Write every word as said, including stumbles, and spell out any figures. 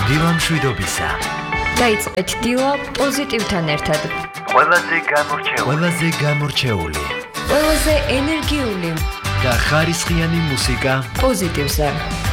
დილა მშვიდობისა. დაიწყეთ დილა პოზიტივთან ერთად. ყველაზე გამორჩეული, ყველაზე გამორჩეული, ყველაზე ენერგიული და ხარისხიანი მუსიკა პოზიტივზე.